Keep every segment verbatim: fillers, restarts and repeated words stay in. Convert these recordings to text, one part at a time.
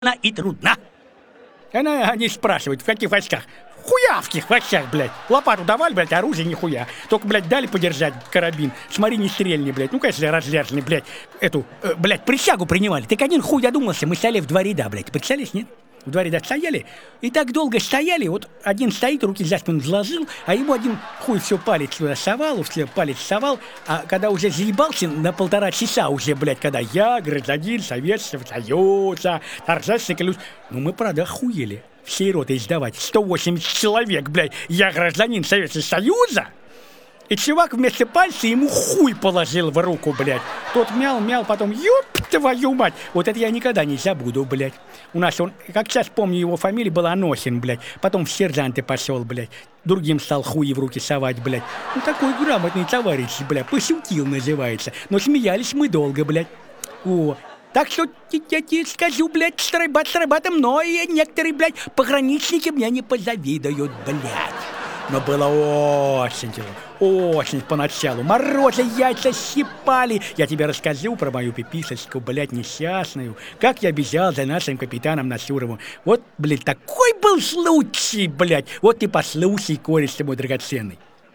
Она и трудна. Она, они спрашивают, в каких войсках? В хуявских войсках, блядь. Лопату давали, блядь, оружие нихуя. Только, блядь, дали подержать карабин. Смотри, не стрельни, блядь. Ну, конечно, разряженный, блядь. Эту, э, блядь, присягу принимали. Так один хуй додумался, мы стояли в два ряда, блядь. Представляешь, нет? В два ряда стояли, и так долго стояли, вот один стоит, руки за спину заложил, а ему один хуй все палец туда совал, все палец совал, а когда уже заебался на полтора часа уже, блядь, когда я, гражданин Советского Союза, торжественно клянусь, ну мы, правда, охуели всей роты издавать, сто восемьдесят человек, блядь, я гражданин Советского Союза, и чувак вместо пальца ему хуй положил в руку, блядь. Тот мял, мял, потом, ёб твою мать. Вот это я никогда не забуду, блядь. У нас он, как сейчас помню, его фамилия была Анохин, блядь. Потом в сержанты пошел, блядь. Другим стал хуи в руки совать, блядь. Ну такой грамотный товарищ, блядь. Пошутил называется. Но смеялись мы долго, блядь. О. Так что я тебе скажу, блядь, страйбат, страйбатом, но и некоторые, блядь, пограничники мне не позавидуют, блядь. Но было очень тяжело, очень поначалу. Морозы, яйца щипали. Я тебе расскажу про мою пиписочку, блядь, несчастную. Как я бежал за нашим капитаном Насуровым. Вот, блядь, такой был случай, блядь. Вот ты послушай, кореш ты мой драгоценный.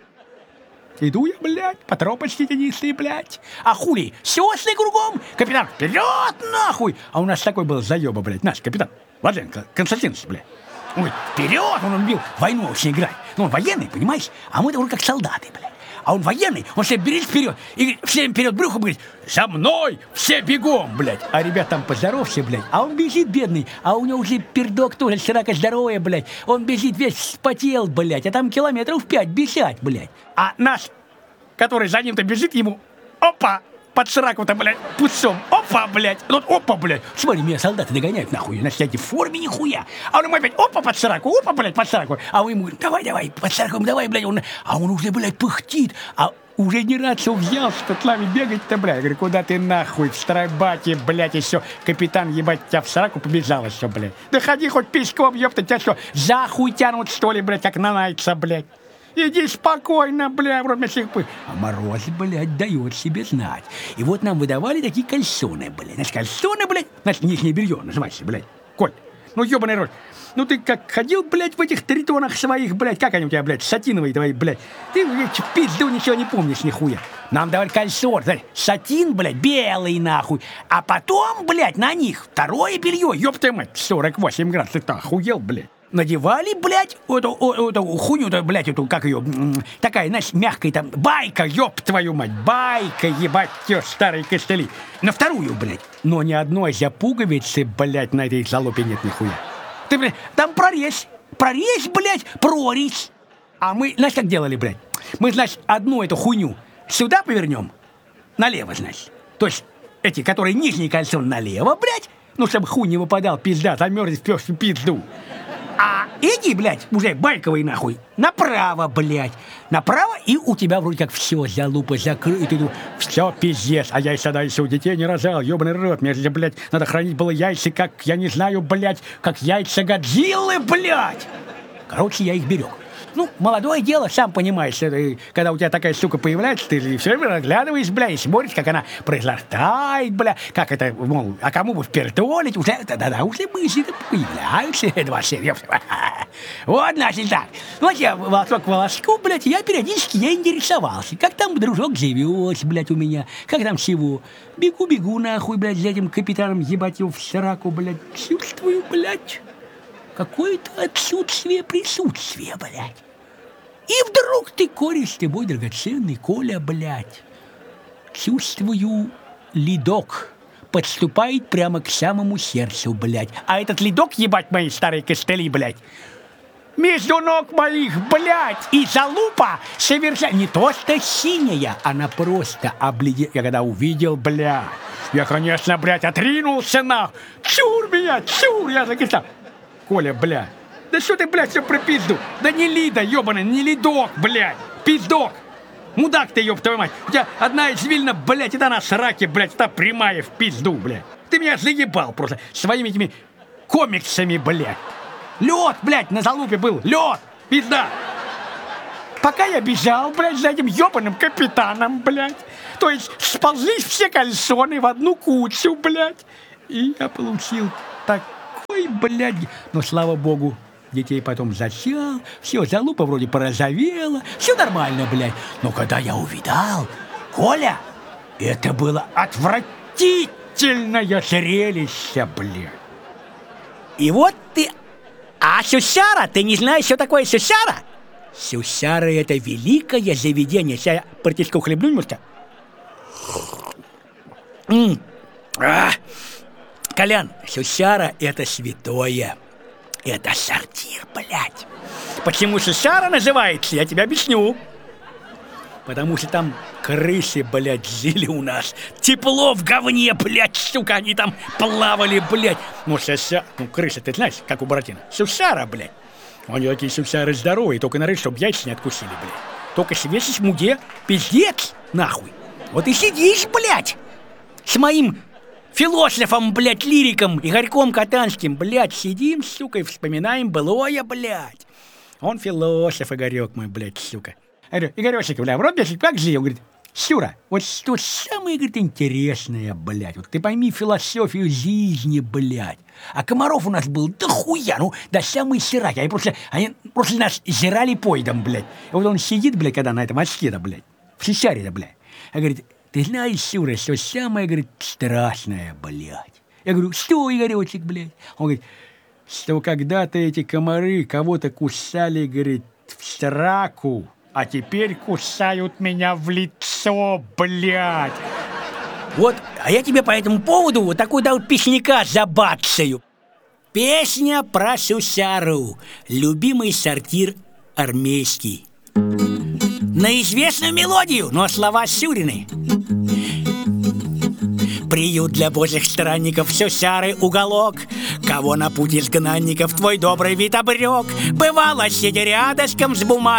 Иду я, блядь, по тропочке тенистой, блядь. А хули, сёсны кругом. Капитан, вперед, нахуй. А у нас такой был заёба, блядь, наш капитан Владенко Константинович, блядь. Он говорит, вперед, он любил войну очень играть. Ну, он военный, понимаешь? А мы вроде как солдаты, блядь. А он военный, он всем берет вперед. И говорит, всем вперед брюхом говорит, за мной, все бегом, блядь. А ребят там поздоровся, блядь. А он бежит, бедный. А у него уже пердок тоже, срака здоровая, блядь. Он бежит весь вспотел, блядь. А там километров пять бежать, блядь. А наш, который за ним-то бежит, ему, опа, под сраку-то, блядь, пуцом. Опа, блядь. Вот опа, блядь. Смотри, меня солдаты догоняют, нахуй. На в форме нихуя. А он ему опять, опа, под сраку, опа, блядь, под сраку. А вы ему говорите, давай, давай, под сраку, давай, блядь. Он, а он уже, блядь, пыхтит. А уже не рад, что взялся с нами бегать-то, блядь. Я говорю, куда ты нахуй, в страйбате, блядь, еще. Капитан, ебать, тебя в сраку побежал еще, блядь. Да ходи хоть пешком, ёпта, тебя что, за хуй тянут, что ли, блядь, как на найца, блядь. Иди спокойно, бля, вроде всех пы. А мороз, блядь, дает себе знать. И вот нам выдавали такие кальсоны, блядь. Значит, кальсоны, блядь, значит, нижнее белье называется, блядь. Коль, ну ёбаный рот. Ну ты как ходил, блядь, в этих тритонах своих, блядь, как они у тебя, блядь, сатиновые твои, блядь. Ты, блядь, в пизду ничего не помнишь, нихуя. Нам давали кальсон, знаешь, сатин, блядь, белый, нахуй. А потом, блядь, на них второе белье, ёб твою мать, сорок восемь градусов, ты охуел, блядь. Надевали, блядь, эту, эту хуйню-то, блядь, эту, как ее, такая, знаешь, мягкая там, байка, ёб твою мать, байка, ебать, те старые костыли. На вторую, блядь. Но ни одной запуговицы, блядь, на этой залупе нет нихуя. Ты, блядь, там прорезь, прорезь, блядь, прорезь. А мы, знаешь, как делали, блядь? Мы, значит, одну эту хуйню сюда повернем, налево, значит. То есть эти, которые нижние кольцо налево, блядь, ну, чтобы хуй не выпадал, пизда, замерзнет в пизду. А эти, блядь, уже байковые нахуй, направо, блядь. Направо, и у тебя вроде как все, залупа закрыта. Ты думаешь, все, пиздец. А я и тогда еще детей не рожал, ебаный рот. Мне же, блядь, надо хранить было яйца, как, я не знаю, блядь, как яйца Годзиллы, блядь. Короче, я их берег. Ну, молодое дело, сам понимаешь, это, когда у тебя такая штука появляется, ты все время разглядываешь, бля, и смотришь, как она произрастает, бля, как это, мол, а кому бы впертолить, уже, да-да, уже мысли появляются, это вообще, вот, значит, так. Вот я волосок к волоску, блядь, я периодически я интересовался, как там дружок живет, блядь, у меня, как там всего. Бегу-бегу, нахуй, блядь, за этим капитаном, ебать его в сраку, блядь, чувствую, блядь, какое-то отсутствие присутствия, блядь. И вдруг ты, кореш, ты мой драгоценный Коля, блядь, чувствую, ледок подступает прямо к самому сердцу, блядь. А этот ледок, ебать мои старые костыли, блядь, между ног моих, блядь, и залупа совершенно не то что синяя, она просто обледенела. Я когда увидел, блядь, я, конечно, блядь, отринулся на. Чур меня, чур, я закисал. Коля, блядь. Да что ты, блядь, все про пизду? Да не лида, ебаный, не лидок, блядь. Пиздок. Мудак ты, ёб твою мать. У тебя одна извилина, блядь, это на сраке, блядь, это прямая в пизду, блядь. Ты меня заебал просто своими этими комиксами, блядь. Лед, блядь, на залупе был, лед, пизда. Пока я бежал, блядь, за этим ёбаным капитаном, блядь. То есть сползлись все кальсоны в одну кучу, блядь. И я получил так блядь. Но, слава богу, детей потом зачал, все, залупа вроде порозовела, все нормально, блядь. Но когда я увидал, Коля, это было отвратительное зрелище, блядь. И вот ты... А Сюсяра? Ты не знаешь, что такое Сюсяра? Сюсяра — это великое заведение. Сейчас я партишку хлебну немножко. М-м. А! Колян, Сюсяра — это святое. Это сортир, блядь. Почему Сюсяра называется, я тебе объясню. Потому что там крысы, блядь, жили у нас. Тепло в говне, блядь, сука, они там плавали, блядь. Ну, Сюсяра, ну, крысы, ты знаешь, как у Буратино. Сюсяра, блядь. Они такие Сюсяры здоровые, только нарыть, чтобы яйца не откусили, блядь. Только свесишь в муде, пиздец, нахуй. Вот и сидишь, блядь, с моим философом, блядь, лириком Игорьком Катанским, блядь, сидим, сука, и вспоминаем былое, блядь. Он философ, Игорек мой, блядь, сука. Я говорю, Игорёшек, бля, в рот бежит, как жил? Он говорит, Сюра, вот что самое, говорит, интересное, блядь, вот ты пойми философию жизни, блядь. А комаров у нас был дохуя, ну, да самые сраки. Они просто, они просто нас жрали поедом, блядь. И вот он сидит, блядь, когда на этом очке-то, блядь, в Сюсяре-то, блядь. А говорит, ты знаешь, Сюра, что самое, говорит, страшное, блядь. Я говорю, что, Игорёчек, блядь? Он говорит, что когда-то эти комары кого-то кусали, говорит, в сраку, а теперь кусают меня в лицо, блядь. Вот, а я тебе по этому поводу вот такой да вот песняка забацаю. Песня про Сюсяру. Любимый сортир армейский. На известную мелодию, но слова Сюрины. Приют для божьих странников, Сюсяры уголок. Кого на путь изгнанников твой добрый вид обрек. Бывало, сидя рядышком с бумагой.